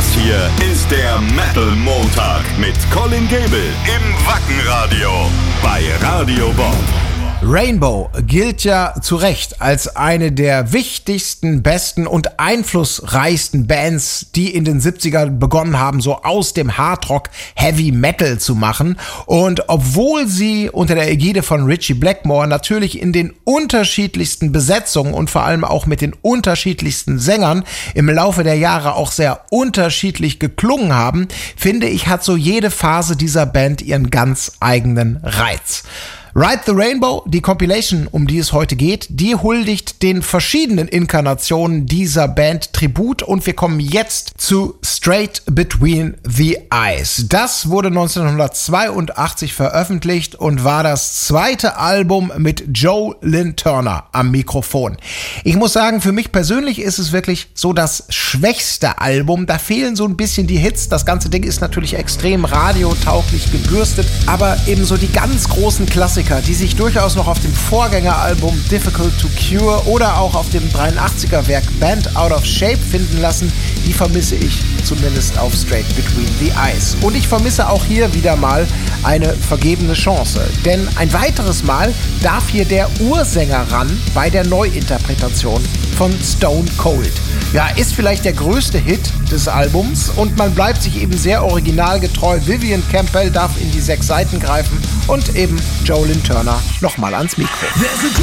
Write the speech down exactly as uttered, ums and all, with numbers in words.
Das hier ist der Metal Montag mit Colin Gable im Wackenradio bei Radio Bob. Rainbow gilt ja zu Recht als eine der wichtigsten, besten und einflussreichsten Bands, die in den siebzigern begonnen haben, so aus dem Hardrock Heavy Metal zu machen. Und obwohl sie unter der Ägide von Ritchie Blackmore natürlich in den unterschiedlichsten Besetzungen und vor allem auch mit den unterschiedlichsten Sängern im Laufe der Jahre auch sehr unterschiedlich geklungen haben, finde ich, hat so jede Phase dieser Band ihren ganz eigenen Reiz. Ride the Rainbow, die Compilation, um die es heute geht, die huldigt den verschiedenen Inkarnationen dieser Band Tribut und wir kommen jetzt zu Straight Between the Eyes. Das wurde neunzehnhundertzweiundachtzig veröffentlicht und war das zweite Album mit Joe Lynn Turner am Mikrofon. Ich muss sagen, für mich persönlich ist es wirklich so das schwächste Album. Da fehlen so ein bisschen die Hits. Das ganze Ding ist natürlich extrem radiotauglich gebürstet, aber eben so die ganz großen Klassiker, die sich durchaus noch auf dem Vorgängeralbum Difficult to Cure oder auch auf dem dreiundachtziger Werk Band Out of Shape finden lassen, die vermisse ich zumindest auf Straight Between the Eyes. Und ich vermisse auch hier wieder mal eine vergebene Chance, denn ein weiteres Mal darf hier der Ursänger ran bei der Neuinterpretation von Stone Cold. Ja, ist vielleicht der größte Hit des Albums und man bleibt sich eben sehr originalgetreu. Vivian Campbell darf in die sechs Seiten greifen und eben Joe Lynn Turner nochmal ans Mikro.